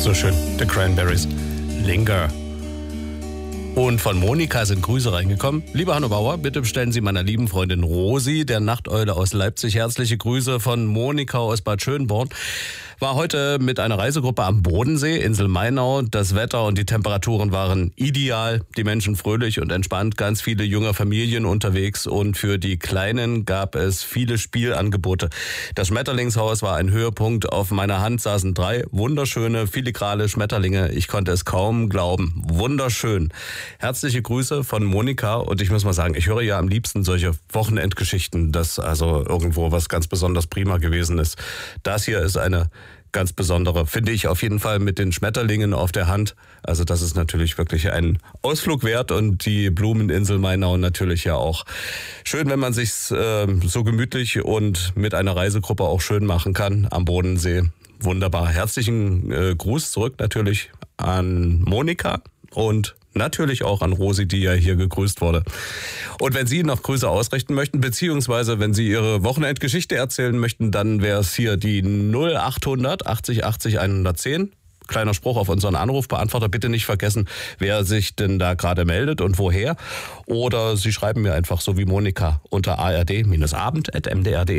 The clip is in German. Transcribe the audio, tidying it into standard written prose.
So schön, The Cranberries, Linger. Und von Monika sind Grüße reingekommen. Liebe Hanno Bauer, bitte bestellen Sie meiner lieben Freundin Rosi, der Nachteule aus Leipzig, herzliche Grüße von Monika aus Bad Schönborn. War heute mit einer Reisegruppe am Bodensee, Insel Mainau. Das Wetter und die Temperaturen waren ideal, die Menschen fröhlich und entspannt, ganz viele junge Familien unterwegs und für die Kleinen gab es viele Spielangebote. Das Schmetterlingshaus war ein Höhepunkt. Auf meiner Hand saßen 3 wunderschöne, filigrane Schmetterlinge. Ich konnte es kaum glauben. Wunderschön. Herzliche Grüße von Monika und ich muss mal sagen, ich höre ja am liebsten solche Wochenendgeschichten, dass also irgendwo was ganz besonders prima gewesen ist. Das hier ist eine ganz besondere, finde ich auf jeden Fall mit den Schmetterlingen auf der Hand. Also das ist natürlich wirklich ein Ausflug wert und die Blumeninsel Mainau natürlich ja auch. Schön, wenn man sich's so gemütlich und mit einer Reisegruppe auch schön machen kann am Bodensee. Wunderbar. Herzlichen Gruß zurück natürlich an Monika und natürlich auch an Rosi, die ja hier gegrüßt wurde. Und wenn Sie noch Grüße ausrichten möchten, beziehungsweise wenn Sie Ihre Wochenendgeschichte erzählen möchten, dann wäre es hier die 0800 80 80 110. Kleiner Spruch auf unseren Anrufbeantworter. Bitte nicht vergessen, wer sich denn da gerade meldet und woher. Oder Sie schreiben mir einfach so wie Monika unter ard-abend@mdr.de.